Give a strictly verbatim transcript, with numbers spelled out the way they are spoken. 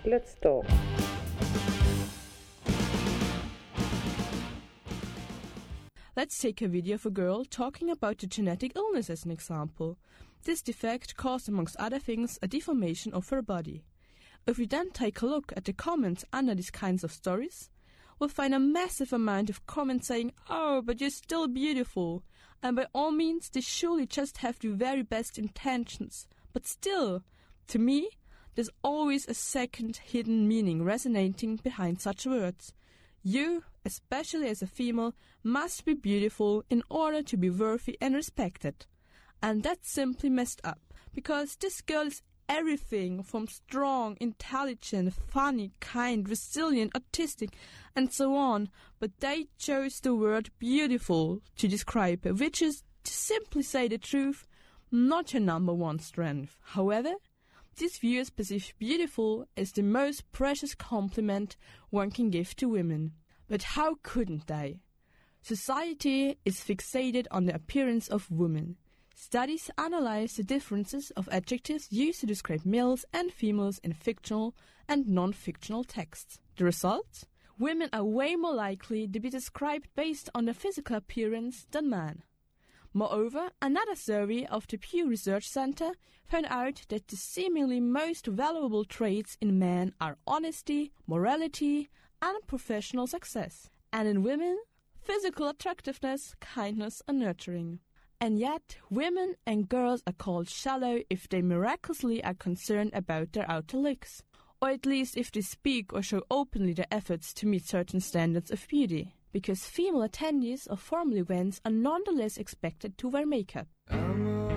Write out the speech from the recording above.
Let's talk. Let's take a video of a girl talking about a genetic illness as an example. This defect caused, amongst other things, a deformation of her body. If we then take a look at the comments under these kinds of stories, we'll find a massive amount of comments saying, "Oh, but you're still beautiful," and by all means they surely just have the very best intentions. But still, to me, there's always a second hidden meaning resonating behind such words. You, especially as a female, must be beautiful in order to be worthy and respected. And that's simply messed up, because this girl is everything from strong, intelligent, funny, kind, resilient, artistic, and so on, but they chose the word beautiful to describe her, which is, to simply say the truth, not her number one strength. However, these viewers perceive beautiful as the most precious compliment one can give to women. But how couldn't they? Society is fixated on the appearance of women. Studies analyze the differences of adjectives used to describe males and females in fictional and non-fictional texts. The result? Women are way more likely to be described based on their physical appearance than men. Moreover, another survey of the Pew Research Center found out that the seemingly most valuable traits in men are honesty, morality, and professional success. And in women, physical attractiveness, kindness, and nurturing. And yet, women and girls are called shallow if they miraculously are concerned about their outer looks, or at least if they speak or show openly their efforts to meet certain standards of beauty, because female attendees of formal events are nonetheless expected to wear makeup. I'm